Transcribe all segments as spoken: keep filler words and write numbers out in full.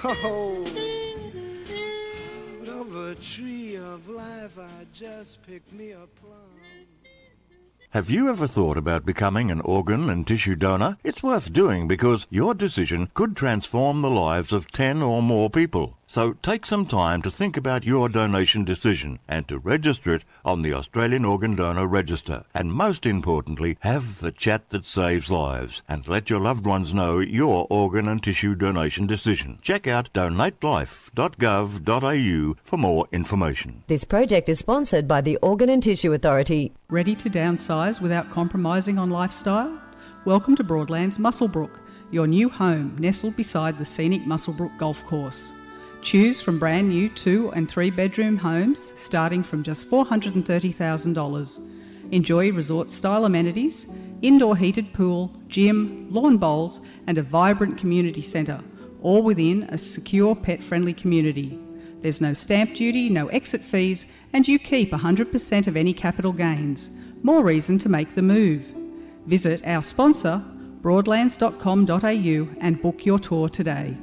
Oh, out of a tree of life I just picked me a plum. Have you ever thought about becoming an organ and tissue donor? It's worth doing because your decision could transform the lives of ten or more people. So take some time to think about your donation decision and to register it on the Australian Organ Donor Register. And most importantly, have the chat that saves lives and let your loved ones know your organ and tissue donation decision. Check out donate life dot gov dot a u for more information. This project is sponsored by the Organ and Tissue Authority. Ready to downsize without compromising on lifestyle? Welcome to Broadlands Muswellbrook, your new home nestled beside the scenic Muswellbrook Golf Course. Choose from brand new two and three bedroom homes starting from just four hundred thirty thousand dollars. Enjoy resort style amenities, indoor heated pool, gym, lawn bowls and a vibrant community centre, all within a secure pet friendly community. There's no stamp duty, no exit fees and you keep one hundred percent of any capital gains. More reason to make the move. Visit our sponsor broadlands dot com dot a u and book your tour today.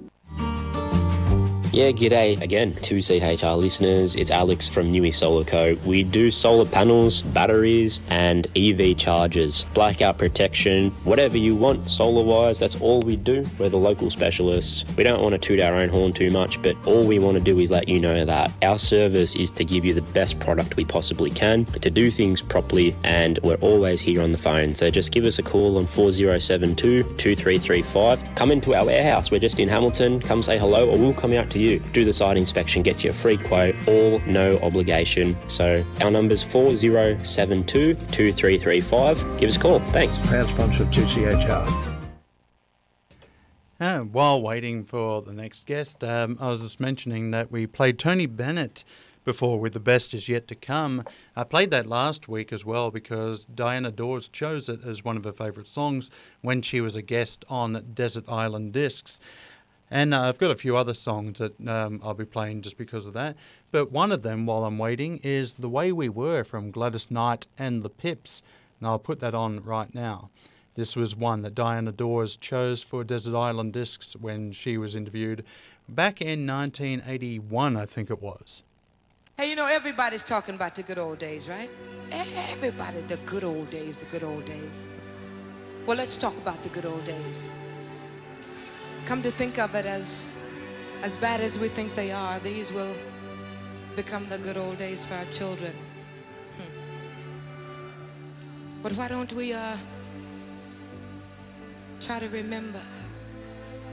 Yeah, g'day again to C H R listeners. It's Alex from Newey Solar Co. We do solar panels, batteries and E V chargers, blackout protection, whatever you want solar-wise, that's all we do. We're the local specialists. We don't want to toot our own horn too much, but all we want to do is let you know that our service is to give you the best product we possibly can, to do things properly, and we're always here on the phone. So just give us a call on four oh seven two, two three three five. Come into our warehouse. We're just in Hamilton. Come say hello or we'll come out to you. Do the site inspection, get you a free quote, all no obligation. So our number's four oh seven two, two three three five. Give us a call. Thanks. Proud sponsor of two C H R. Uh, while waiting for the next guest, um, I was just mentioning that we played Tony Bennett before with The Best Is Yet to Come. I played that last week as well because Diana Dawes chose it as one of her favourite songs when she was a guest on Desert Island Discs. And uh, I've got a few other songs that um, I'll be playing just because of that. But one of them, while I'm waiting, is The Way We Were from Gladys Knight and the Pips. And I'll put that on right now. This was one that Diana Dawes chose for Desert Island Discs when she was interviewed back in nineteen eighty-one, I think it was. Hey, you know, everybody's talking about the good old days, right? Everybody, the good old days, the good old days. Well, let's talk about the good old days. Come to think of it, as as bad as we think they are, these will become the good old days for our children. Hmm. But why don't we uh, try to remember